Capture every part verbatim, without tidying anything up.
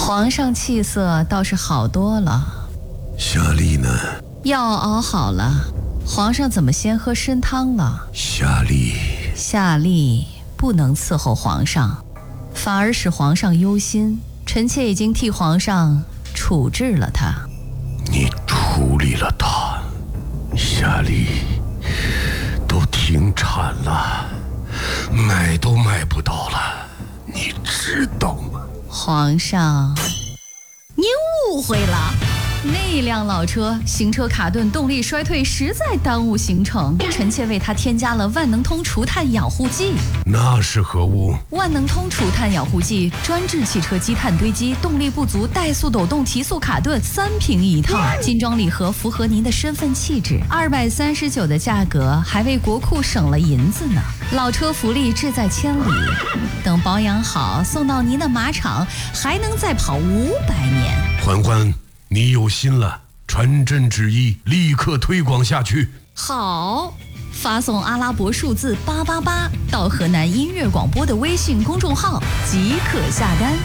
皇上气色倒是好多了。 夏丽呢？ 药熬好了，皇上怎么先喝参汤了？ 夏丽， 夏丽不能伺候皇上，反而使皇上忧心。臣妾已经替皇上处置了他。 你处理了他？夏丽，都停产了，买都买不到了，你知道吗？ 皇上，您误会了。那辆老车行车卡顿，动力衰退，实在耽误行程。臣妾为它添加了万能通除碳养护剂。 那是何物？ 万能通除碳养护剂专治汽车积碳堆积、动力不足、怠速抖动、提速卡顿，三瓶一套，精装礼盒，符合您的身份气质。二百三十九的价格，还为国库省了银子呢。老车福利志在千里，等保养好，送到您的马场，还能再跑五百年。 嬛嬛，你有心了，传朕旨意，立刻推广下去。 好，发送阿拉伯数字八八八到河南音乐广播的微信公众号即可下单。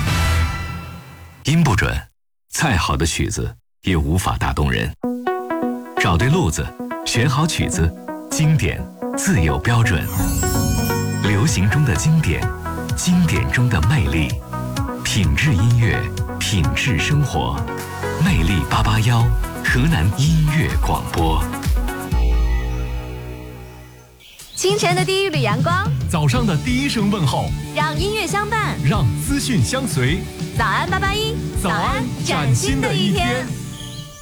音不准，再好的曲子也无法打动人。找对路子，选好曲子，经典自有标准。流行中的经典，经典中的魅力，品质音乐，品质生活。魅力八八幺，河南音乐广播。 清晨的第一缕阳光， 早上的第一声问候， 让音乐相伴， 让资讯相随。 早安八八一， 早安，崭新的一天。